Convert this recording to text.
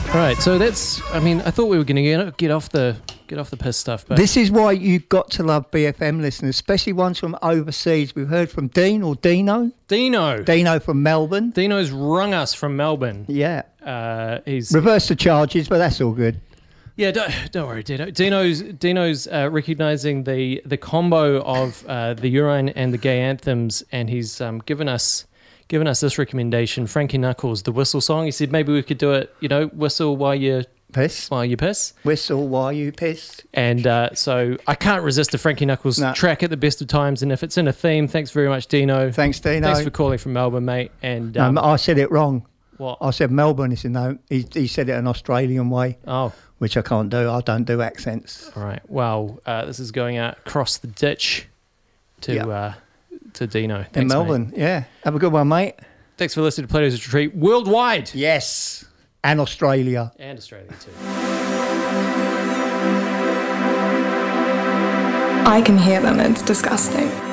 Right, so that's. I mean, I thought we were going to get off the piss stuff, but This is why you've got to love BFM listeners, especially ones from overseas. We've heard from Dean or Dino. Dino from Melbourne. Dino's rung us from Melbourne. Yeah. He's Reverse the charges, but that's all good. Yeah, don't worry, Dino. Dino's recognising the combo of the urine and the gay anthems, and he's given us this recommendation. Frankie Knuckles, the whistle song. He said maybe we could do it. Whistle while you piss. Whistle while you piss. And so I can't resist the Frankie Knuckles track at the best of times. And if it's in a theme, thanks very much, Dino. Thanks, Dino. Thanks for calling from Melbourne, mate. And I said it wrong. What? I said Melbourne. He said it an Australian way. Oh. Which I can't do. I don't do accents. All right. Well, this is going out across the ditch to Dino. Thanks, in Melbourne, mate. Yeah. Have a good one, mate. Thanks for listening to Plato's Retreat worldwide. Yes. And Australia. And Australia, too. I can hear them. It's disgusting.